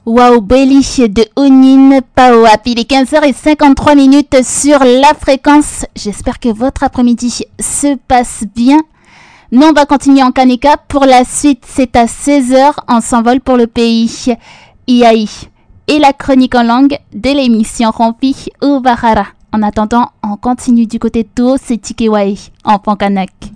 Wow, Belly de Onin Paoap. Il est 15h53 sur la fréquence. J'espère que votre après-midi se passe bien. Nous, on va continuer en Kaneka. Pour la suite, c'est à 16h. On s'envole pour le pays Iai. Et la chronique en langue de l'émission Rampi ou Bahara. En attendant, on continue du côté de Too, c'est Tikewai en Pankanak.